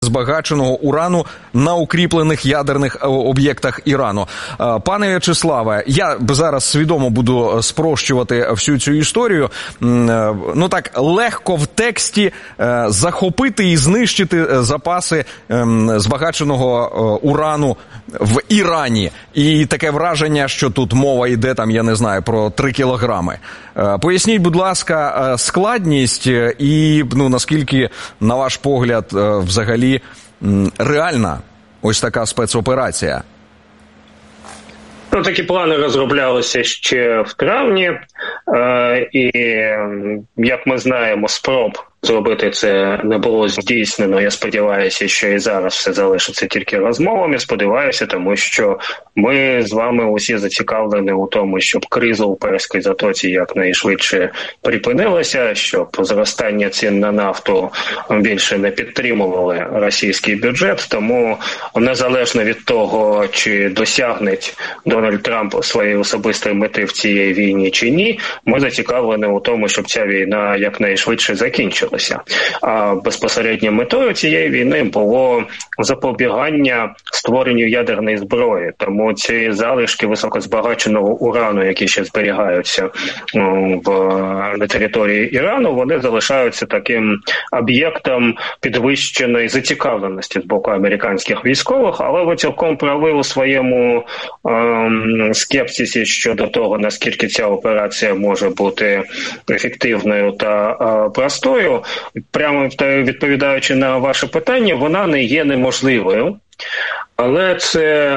збагаченого урану на укріплених ядерних об'єктах Ірану. Пане В'ячеславе, я зараз свідомо буду спрощувати всю цю історію. Ну так, легко в тексті захопити і знищити запаси збагаченого урану в Ірані. І таке враження, що тут мова йде, там, я не знаю, про 3 кілограми. Поясніть, будь ласка, складність і, наскільки, на ваш погляд, взагалі реальна ось така спецоперація? Такі плани розроблялися ще в травні, і, як ми знаємо, спроб зробити це не було здійснено. Я сподіваюся, що і зараз все залишиться тільки розмовами. Сподіваюся, тому що ми з вами усі зацікавлені у тому, щоб криза у Перській затоці якнайшвидше припинилася, щоб зростання цін на нафту більше не підтримували російський бюджет. Тому незалежно від того, чи досягне Дональд Трамп своєї особистої мети в цій війні чи ні, ми зацікавлені у тому, щоб ця війна якнайшвидше закінчилася. А безпосередньо метою цієї війни було запобігання створенню ядерної зброї. Тому ці залишки високозбагаченого урану, які ще зберігаються на території Ірану, вони залишаються таким об'єктом підвищеної зацікавленості з боку американських військових, але ви цілком праві у своєму скепсисі щодо того, наскільки ця операція може бути ефективною та простою. Прямо відповідаючи на ваше питання, вона не є неможливою, але це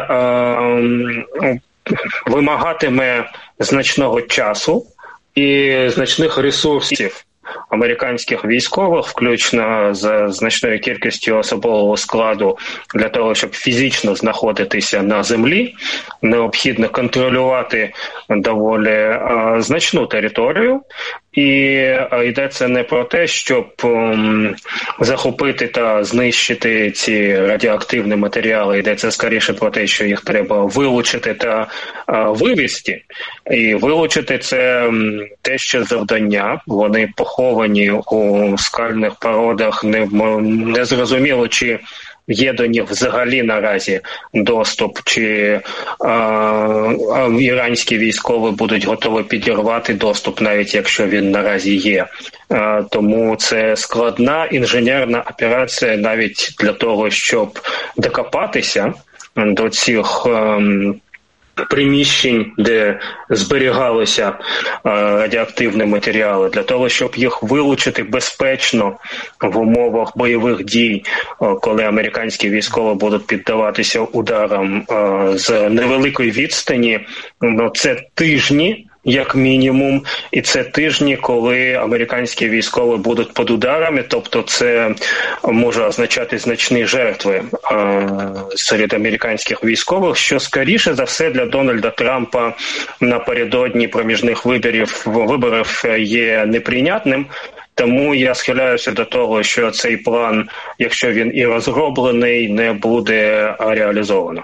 вимагатиме значного часу і значних ресурсів американських військових, включно з значною кількістю особового складу, для того, щоб фізично знаходитися на землі. Необхідно контролювати доволі значну територію. І йдеться не про те, щоб захопити та знищити ці радіоактивні матеріали. Йдеться скоріше про те, що їх треба вилучити та вивезти. І вилучити – це те, що завдання. Вони поховані у скальних породах. Не зрозуміло, чи є до них взагалі наразі доступ, чи іранські військові будуть готові підірвати доступ, навіть якщо він наразі є. Тому це складна інженерна операція навіть для того, щоб докопатися до цих приміщень, де зберігалися радіоактивні матеріали, для того, щоб їх вилучити безпечно в умовах бойових дій, коли американські військові будуть піддаватися ударам з невеликої відстані. Це тижні, як мінімум, і це тижні, коли американські військові будуть під ударами, тобто це може означати значні жертви серед американських військових, що скоріше за все для Дональда Трампа напередодні проміжних виборів є неприйнятним. Тому я схиляюся до того, що цей план, якщо він і розроблений, не буде реалізовано.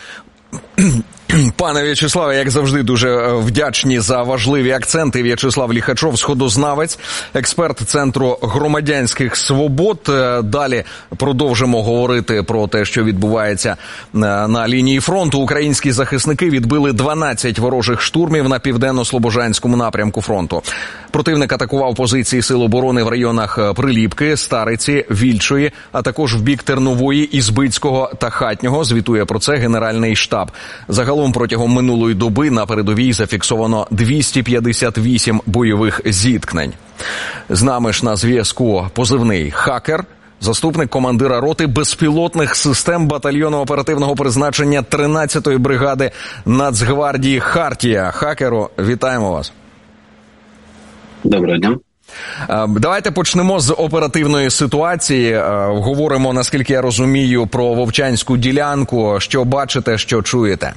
Пане В'ячеславе, як завжди, дуже вдячні за важливі акценти. В'ячеслав Ліхачов, сходознавець, експерт Центру громадянських свобод. Далі продовжимо говорити про те, що відбувається на лінії фронту. Українські захисники відбили 12 ворожих штурмів на південно-слобожанському напрямку фронту. Противник атакував позиції Сил оборони в районах Приліпки, Стариці, Вільчої, а також в бік Тернової, Ізбицького та Хатнього. Звітує про це Генеральний штаб. Загалом протягом минулої доби на передовій зафіксовано 258 бойових зіткнень. З нами ж на зв'язку позивний «Хакер», заступник командира роти безпілотних систем батальйону оперативного призначення 13-ї бригади Нацгвардії «Хартія». Хакеру, вітаємо вас. Доброго дня. Давайте почнемо з оперативної ситуації. Говоримо, наскільки я розумію, про Вовчанську ділянку. Що бачите, що чуєте?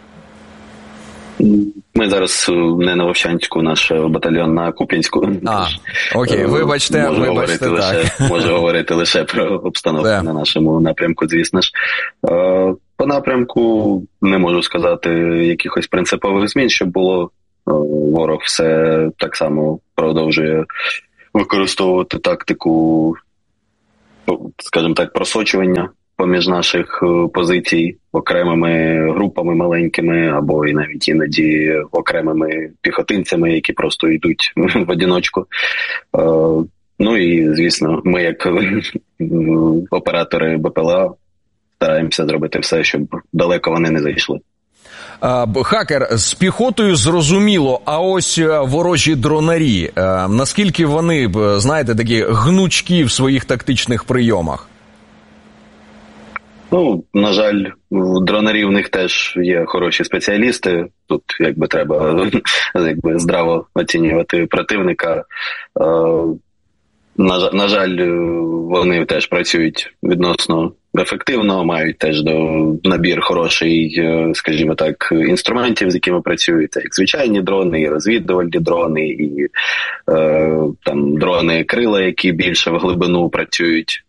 Ми зараз не на Вовчанську, наш батальйон на Куп'янську. Окей, вибачте, так. Можу говорити лише про обстановку на нашому напрямку, звісно ж. По напрямку не можу сказати якихось принципових змін, щоб було. Ворог все так само продовжує використовувати тактику скажімо так, просочування поміж наших позицій окремими групами маленькими, або і навіть іноді окремими піхотинцями, які просто йдуть в одиночку. Ну і, звісно, ми як оператори БПЛА стараємося зробити все, щоб далеко вони не зайшли. Хакер, з піхотою зрозуміло, а ось ворожі дронарі, наскільки вони, знаєте, такі гнучкі в своїх тактичних прийомах? Ну, на жаль, в дронарів в них теж є хороші спеціалісти. Тут треба здраво оцінювати противника. На жаль, вони теж працюють відносно ефективно, мають теж набір хороший, скажімо так, інструментів, з якими працюють, як звичайні дрони, і розвідувальні дрони, і там дрони крила, які більше в глибину працюють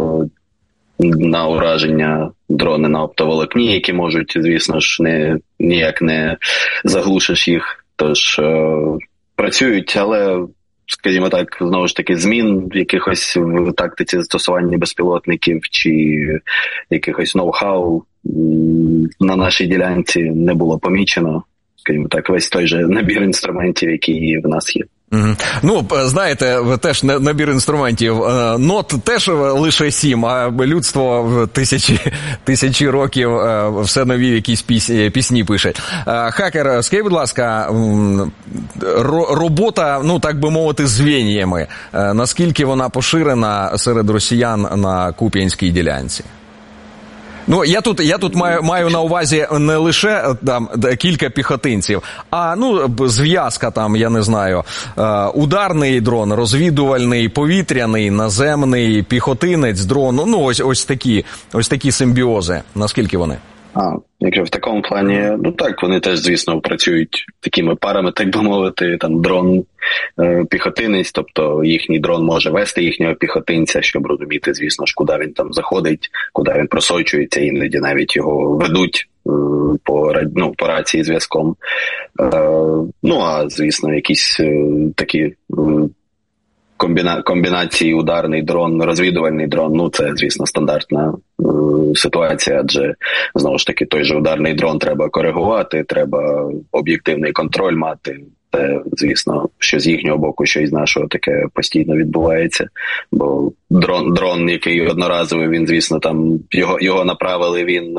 на ураження, дрони на оптоволокні, які можуть, звісно ж, ніяк не заглушиш їх, тож працюють, але, скажімо так, знову ж таки, змін якихось в тактиці застосування безпілотників чи якихось ноу-хау на нашій ділянці не було помічено. Скажімо так, весь той же набір інструментів, які в нас є. Ну, знаєте, теж набір інструментів. Нот теж лише 7, а людство тисячі років все нові якісь пісні пише. Хакер, скажіть, будь ласка, робота, ну, так би мовити, з веніями. Наскільки вона поширена серед росіян на Куп'янській ділянці? Ну, я тут маю на увазі не лише там кілька піхотинців, а зв'язка там, я не знаю, ударний дрон, розвідувальний, повітряний, наземний, піхотинець, дрон, ну ось такі симбіози. Наскільки вони? Якщо в такому плані, ну так, вони теж, звісно, працюють такими парами, так би мовити, там дрон-піхотинець, тобто їхній дрон може вести їхнього піхотинця, щоб розуміти, звісно ж, куди він там заходить, куди він просочується, іноді навіть його ведуть по рації зв'язком. Ну, а, звісно, якісь такі комбінації ударний дрон, розвідувальний дрон, ну це, звісно, стандартна ситуація, адже, знову ж таки, той же ударний дрон треба коригувати, треба об'єктивний контроль мати. Це, звісно, що з їхнього боку, що і з нашого таке постійно відбувається, бо дрон, який одноразовий, він, звісно, там його направили, він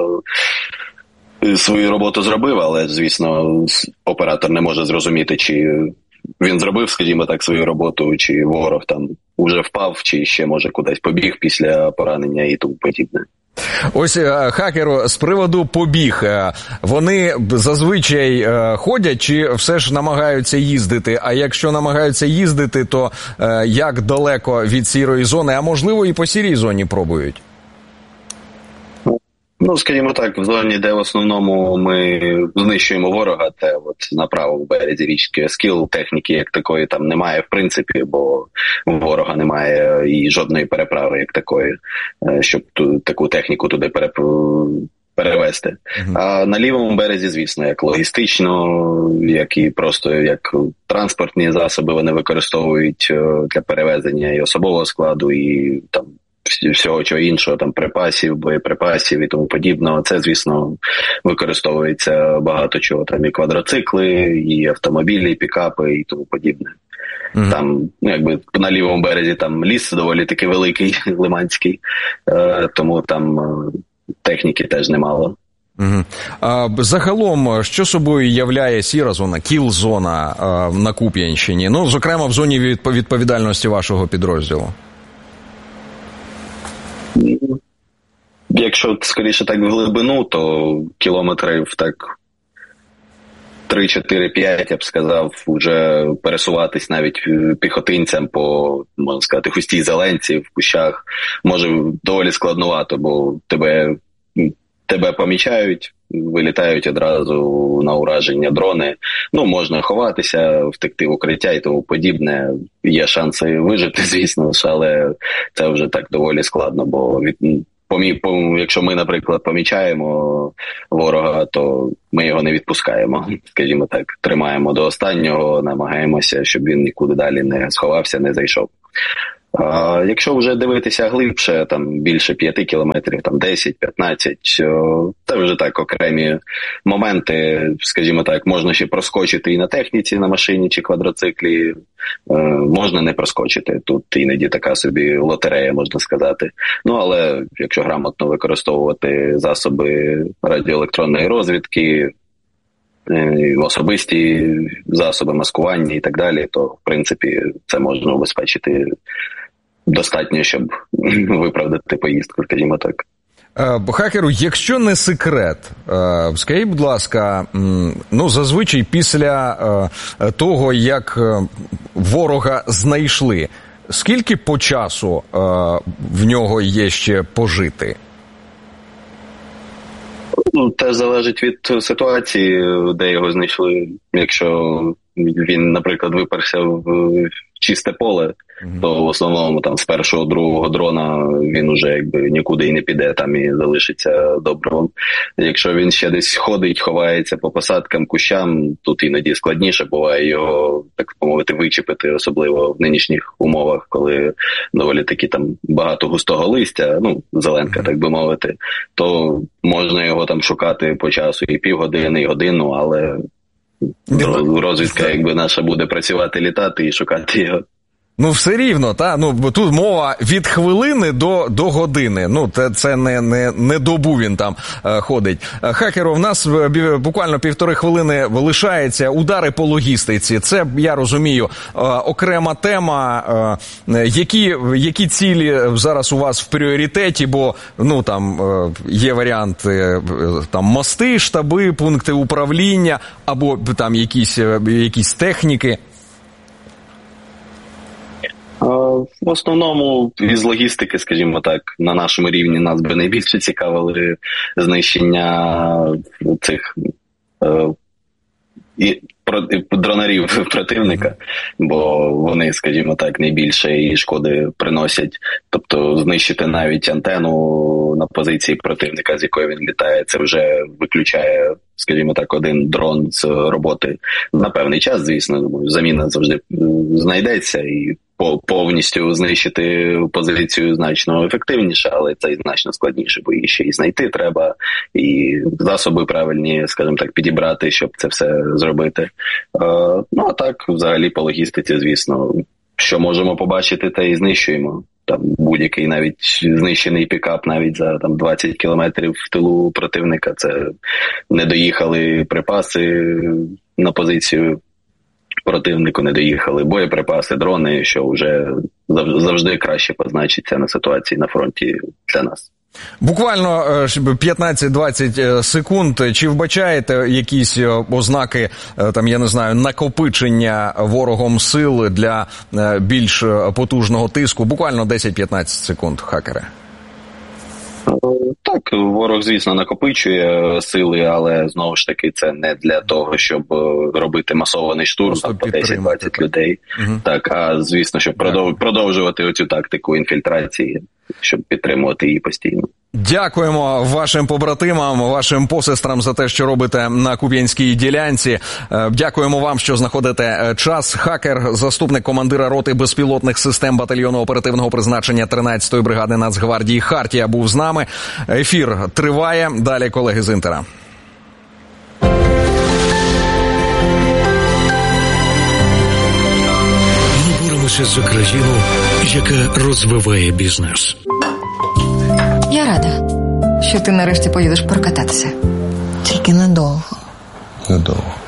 свою роботу зробив, але, звісно, оператор не може зрозуміти, чи він зробив, скажімо так, свою роботу, чи ворог там уже впав, чи ще, може, кудись побіг після поранення і тому подібне. Ось, хакеру, з приводу побіг, вони зазвичай ходять чи все ж намагаються їздити? А якщо намагаються їздити, то як далеко від сірої зони, а можливо і по сірій зоні пробують? Ну, скажімо так, в зоні, де в основному ми знищуємо ворога, це от на правому березі річки Оскіл, техніки як такої там немає в принципі, бо у ворога немає і жодної переправи як такої, щоб таку техніку туди перевести. А на лівому березі, звісно, як логістично, як і просто як транспортні засоби вони використовують для перевезення і особового складу, і там всього чого іншого, там припасів, боєприпасів і тому подібного. Це, звісно, використовується багато чого. Там і квадроцикли, і автомобілі, і пікапи, і тому подібне. Там, якби на лівому березі там ліс доволі таки великий, лиманський, тому там техніки теж немало. А загалом, що собою являє сіра зона, кіл-зона на Куп'янщині? Ну, зокрема, в зоні відповідальності вашого підрозділу. Якщо скоріше так в глибину, то кілометрів так 3-4-5, я б сказав, вже пересуватись навіть піхотинцям по, можна сказати, густій зеленці в кущах може доволі складновато, бо тебе помічають, вилітають одразу на ураження дрони. Ну, можна ховатися, втекти в укриття і тому подібне. Є шанси вижити, звісно, але це вже так доволі складно, бо якщо ми, наприклад, помічаємо ворога, то ми його не відпускаємо, скажімо так, тримаємо до останнього, намагаємося, щоб він нікуди далі не сховався, не зайшов. Якщо вже дивитися глибше, там більше 5 кілометрів, там 10-15, це вже так окремі моменти, скажімо так, можна ще проскочити і на техніці, на машині чи квадроциклі, можна не проскочити. Тут іноді така собі лотерея, можна сказати. Ну, але якщо грамотно використовувати засоби радіоелектронної розвідки, особисті засоби маскування і так далі, то, в принципі, це можна убезпечити достатньо, щоб виправдати поїздку, скажімо так. Хакеру, якщо не секрет, скажіть, будь ласка, зазвичай після того, як ворога знайшли, скільки по часу в нього є ще пожити? Теж залежить від ситуації, де його знайшли. Якщо він, наприклад, виперся в чисте поле, то в основному там з першого, другого дрона він уже якби нікуди і не піде, там і залишиться добром. Якщо він ще десь ходить, ховається по посадкам, кущам, тут іноді складніше буває його, так мовити, вичепити, особливо в нинішніх умовах, коли доволі таки там багато густого листя, зеленка, так би мовити, то можна його там шукати по часу і півгодини, і годину, але розвідка якби наша буде працювати, літати і шукати його. Все рівно, бо тут мова від хвилини до години. Це не добу він там ходить. Хакеру, в нас буквально 1,5 хвилини лишається. Удари по логістиці. Це, я розумію, окрема тема. Які цілі зараз у вас в пріоритеті? Бо, є варіанти, мости, штаби, пункти управління, або там якісь техніки. В основному із логістики, скажімо так, на нашому рівні нас би найбільше цікавили знищення цих дронарів противника, бо вони, скажімо так, найбільше і шкоди приносять. Тобто знищити навіть антенну на позиції противника, з якої він літає, це вже виключає, скажімо так, один дрон з роботи на певний час, звісно, заміна завжди знайдеться, і повністю знищити позицію значно ефективніше, але це і значно складніше, бо її ще і знайти треба, і засоби правильні, скажімо так, підібрати, щоб це все зробити. А так, взагалі, по логістиці, звісно, що можемо побачити, те і знищуємо. Там будь-який навіть знищений пікап навіть за 20 кілометрів в тилу противника, це не доїхали припаси на позицію противнику, не доїхали боєприпаси, дрони, що вже завжди краще позначиться на ситуації на фронті для нас. Буквально 15-20 секунд. Чи вбачаєте якісь ознаки, накопичення ворогом сил для більш потужного тиску? Буквально 10-15 секунд, хакери. Так, ворог, звісно, накопичує сили, але, знову ж таки, це не для того, щоб робити масований штурм по 10-20 людей. Угу. Так, а, звісно, щоб продовжувати оцю тактику інфільтрації, щоб підтримувати її постійно. Дякуємо вашим побратимам, вашим посестрам за те, що робите на Куп'янській ділянці. Дякуємо вам, що знаходите час. Хакер, заступник командира роти безпілотних систем батальйону оперативного призначення 13-ї бригади Нацгвардії «Хартія» був з нами. Ефір триває. Далі колеги з Інтера. Ми боремося за країну, яка розвиває бізнес. Я рада, що ти нарешті поїдеш прокататися. Тільки недовго. Недовго.